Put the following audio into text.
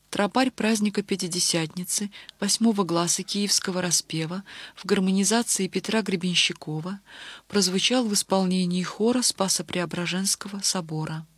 Тропарь праздника Пятидесятницы, 8-го гласа Киевского распева в гармонизации Петра Гребенщикова прозвучал в исполнении хора Спасо-Преображенского собора.